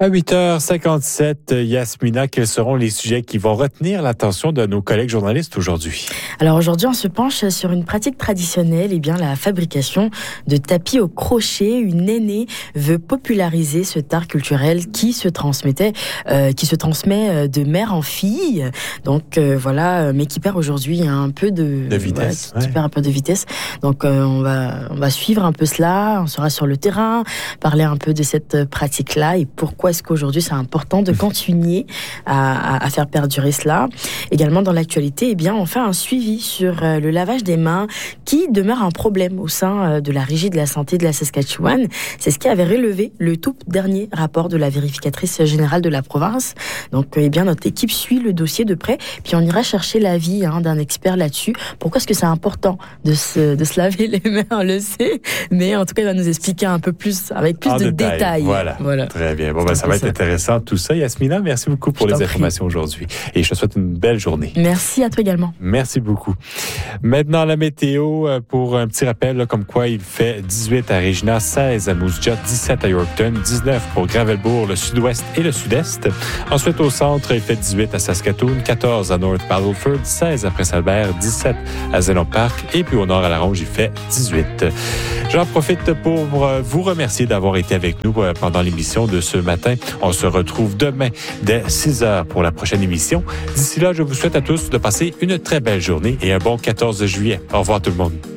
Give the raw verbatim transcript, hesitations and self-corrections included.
À huit heures cinquante-sept, Yasmina, quels seront les sujets qui vont retenir l'attention de nos collègues journalistes aujourd'hui? Alors aujourd'hui, on se penche sur une pratique traditionnelle, et bien la fabrication de tapis au crochet. Une aînée veut populariser cet art culturel qui se transmettait, euh, qui se transmet de mère en fille. Donc euh, voilà, mais qui perd aujourd'hui un peu de, de vitesse, voilà, qui, ouais. perd un peu de vitesse. Donc euh, on va on va suivre un peu cela. On sera sur le terrain, parler un peu de cette pratique-là et pourquoi est-ce qu'aujourd'hui c'est important de continuer à, à, à faire perdurer cela. Également dans l'actualité, eh bien on fait un suivi sur le lavage des mains qui demeure un problème au sein de la Régie de la santé de la Saskatchewan. C'est ce qui avait relevé le tout dernier rapport de la vérificatrice générale de la province. Donc eh bien notre équipe suit le dossier de près, puis on ira chercher l'avis hein, d'un expert là-dessus. Pourquoi est-ce que c'est important de se, de se laver les mains, on le sait, mais en tout cas il va nous expliquer un peu plus, avec plus en de détail. détails. Voilà. voilà. Très bien. Bon, ben, ça va être intéressant tout ça. Yasmina, merci beaucoup pour les informations aujourd'hui. Et je te souhaite une belle journée. Merci à toi également. Merci beaucoup. Maintenant, la météo, pour un petit rappel, là, comme quoi il fait dix-huit à Regina, seize à Moose Jaw, dix-sept à Yorkton, dix-neuf pour Gravelbourg, le sud-ouest et le sud-est. Ensuite, au centre, il fait dix-huit à Saskatoon, quatorze à North Battleford, seize à Prince-Albert, dix-sept à Zénon Park et puis au nord à La Ronge, il fait dix-huit. J'en profite pour vous remercier d'avoir été avec nous pendant l'émission de ce matin. On se retrouve demain dès six heures pour la prochaine émission. D'ici là, je vous souhaite à tous de passer une très belle journée et un bon quatorze juillet. Au revoir tout le monde.